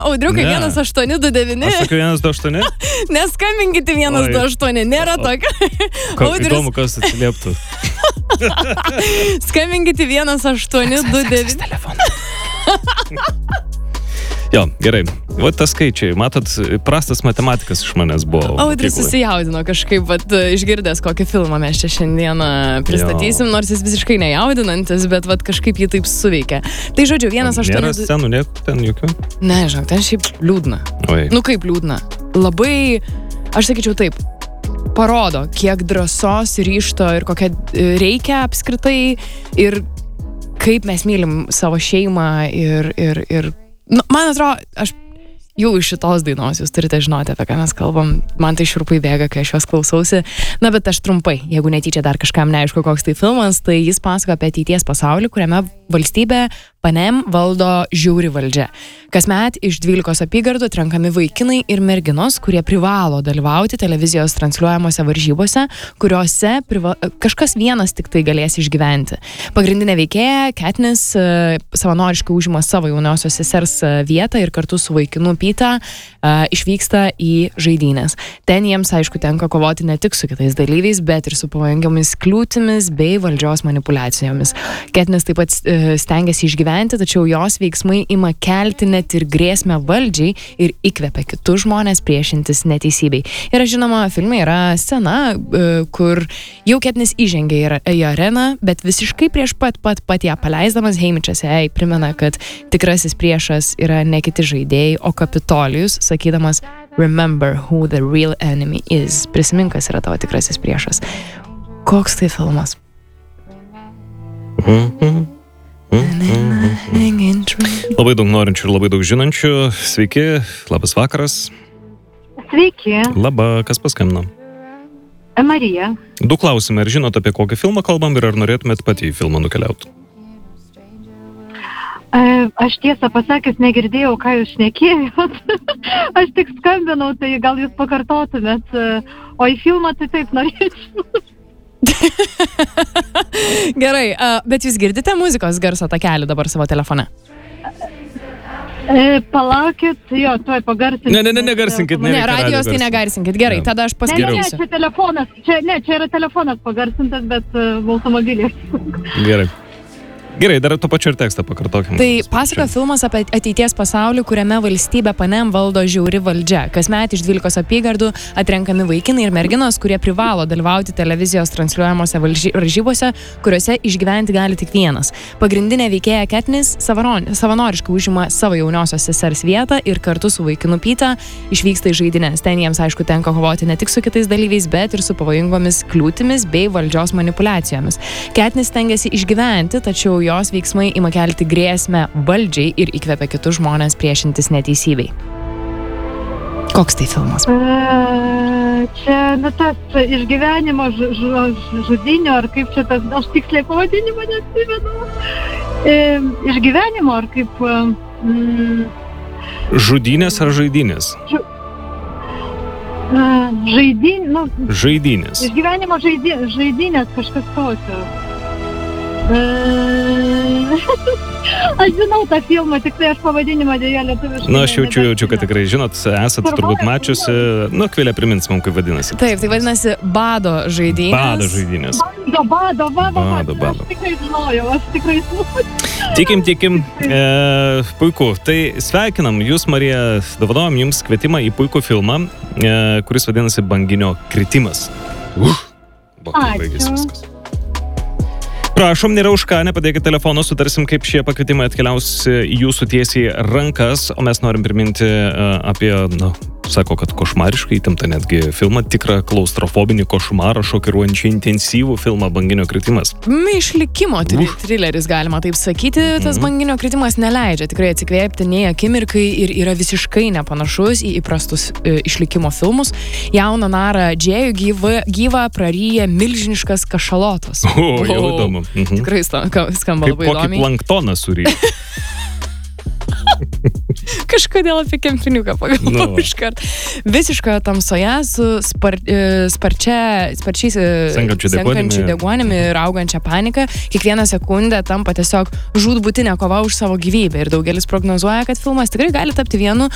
Audriukai, 1829. Aš sakiau 128? Neskambinkite 128, nėra tokio. Įdomu, kas atsilieptų. Skambinkite 1829. Jo, gerai. Va tas skaičiai. Matot, prastas matematikas iš manęs buvo. Audris susijaudino kažkaip, išgirdęs kokį filmą mes čia šiandieną pristatysim, nors jis visiškai nejaudinantis, bet kažkaip jį taip suveikia. Tai žodžiu, 1-8... Nėra scenų, nieko ten jokių? Ne, žinok, ten šiaip liūdna. Oi. Nu kaip liūdna. Labai, aš sakyčiau taip, parodo, kiek drąsos, ryžto ir kokia reikia apskritai ir kaip mes mylim savo šeimą ir nu, man atrodo, aš jau iš šitos dainos jūs turite žinoti, apie ką mes kalbam. Man tai šiurpai bėga, kai aš juos klausausi. Na, bet aš trumpai, jeigu netyčia dar kažkam neaišku, koks tai filmas, tai jis pasako apie ateities pasaulį, kuriame valstybė Panem valdo žiauri valdžia. Kasmet iš 12 apygardų atrenkami vaikinai ir merginos, kurie privalo dalyvauti televizijos transliuojamose varžybose, kuriuose kažkas vienas tik tai galės išgyventi. Pagrindinė veikėja, Katniss, savanoriškai užima savo jauniausios sesers vietą ir kartu su vaikinu Peeta išvyksta į žaidynės. Ten jiems, aišku, tenka kovoti ne tik su kitais dalyviais, bet ir su pavojingomis kliūtimis bei valdžios manipulacijomis. Katniss taip pat stengiasi išgyventi, tačiau jos veiksmai ima kelti net ir grėsmę valdžiai ir įkvepia kitus žmonės priešintis neteisybei. Ir žinoma, filme yra scena, kur jau Katniss įžengia į areną, bet visiškai prieš pat ją paleisdamas Haymitchas jai primena, kad tikrasis priešas yra ne kiti žaidėjai, o Kapitolijus, sakydamas "Remember who the real enemy is." Prisimink, kas yra tavo tikrasis priešas. Koks tai filmas? Labai daug norinčių ir labai daug žinančių. Sveiki, labas vakaras. Sveiki. Labą, kas paskambino? Marija. 2 klausimai, ar žinot, apie kokį filmą kalbam ir ar norėtumėt pati į filmą nukeliauti? Aš tiesą pasakius negirdėjau, ką jūs šnekėjot. Aš tik skambinau, tai gal jūs pakartotumėt. O į filmą tai taip norėčiau. Gerai, bet jūs girdite muzikos garso takelį dabar savo telefone? Palaukit, jo, tuoj pagarsinkit. Negarsinkit. Ne, radijos tai negarsinkit. Gerai, tada aš paskirsiu. Ne, čia telefonas. Čia yra telefonas pagarsintas, bet automobilis. Gerai, dar to pačiu ir tekstą pakartokim. Tai pasako filmas apie ateities pasaulį, kuriame valstybė Panem valdo žiauri valdžia. Kasmet iš 12 apygardų atrenkami vaikinai ir merginos, kurie privalo dalyvauti televizijos transliuojamose varžybose, kuriuose išgyventi gali tik vienas. Pagrindinė veikėja Katniss savanoriškai užima savo jauniausios sesers vietą ir kartu su vaikinu Peeta išvyksta į žaidynės. Ten jiems, aišku, tenka kovoti ne tik su kitais dalyviais, bet ir su pavojingomis kliūtimis bei valdžios manipulacijomis. Katniss stengiasi išgyventi, tačiau jos veiksmai ima kelti grėsmę valdžiai ir įkvepia kitus žmonės priešintis neteisybei. Koks tai filmas? Čia, tas išgyvenimo žudinio, ar kaip čia tas, aš tiksliai pavadinimą neatsimenu. Išgyvenimo, ar kaip... Žudynės ar žaidynės? Žaidynės. Išgyvenimo žaidynės, kažkas tokio. Aš žinau tą filmą, tik tai aš pavadinimą dėja lietuviškai. Na, aš jaučiu, kad tikrai žinot, esat turbūt mačiusi. Nu, Kvilė primins man, kaip vadinasi. Taip, tai vadinasi Bado žaidynės. Bado žaidynės. Bado. Aš tikrai žinojau. Tikim. Puiku. Tai sveikinam jūs, Marija, dovanojam jums kvietimą į puikų filmą, kuris vadinasi Banginio kritimas. Baigėsi viskas. Prašom, nėra už ką, nepadėkit telefono, sutarsim, kaip šie pakvietimai atkeliaus jūsų tiesiai rankas, o mes norim priminti apie, sako, kad košmariškai įtemptą netgi filmą, tikrą klaustrofobinį košmarą, šokiruojančią intensyvų filmą Banginio kritimas. Išlikimo trileris, galima taip sakyti, tas Banginio kritimas neleidžia tikrai atsikvėpti nei akimirkai ir yra visiškai nepanašus į įprastus išlikimo filmus. Jauną narą Džėjų gyvą praryja milžiniškas kašalotas. Jau įdomu. Tikrai skamba labai įdomiai. Kokį planktoną suryja. Kažkodėl apie kempiniuką pagalvojau iškart. Visiškoje tamsoje su sparčiais senkančiu deguonimi ir augančia panika kiekvieną sekundę tampa tiesiog žūtbūtinė kova už savo gyvybę. Ir daugelis prognozuoja, kad filmas tikrai gali tapti vienu